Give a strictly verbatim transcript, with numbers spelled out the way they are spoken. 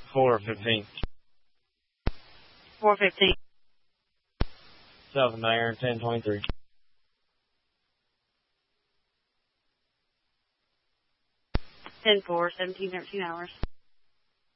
four fifteen. four fifteen. South of Niagara, ten twenty-three. ten four, seventeen thirteen hours.